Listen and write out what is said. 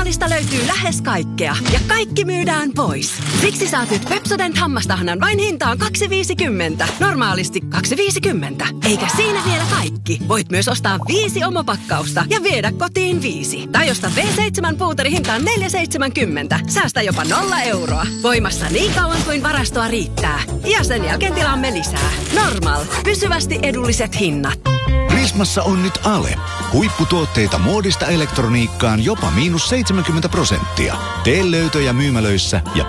Normaalista löytyy lähes kaikkea ja kaikki myydään pois. Siksi saat nyt Pepsodent hammastahnan vain hintaan 2,50. Normaalisti 2,50. Eikä siinä vielä kaikki. Voit myös ostaa 5 omopakkausta ja viedä kotiin 5. Tai ostaa V7 puuteri hintaan 4,70. Säästä jopa 0 euroa. Voimassa niin kauan kuin varastoa riittää. Ja sen jälkeen tilaamme lisää. Normal. Pysyvästi edulliset hinnat. Prismassa on nyt ale. Huipputuotteita muodista elektroniikkaan jopa -70%. Tee löytöjä myymälöissä ja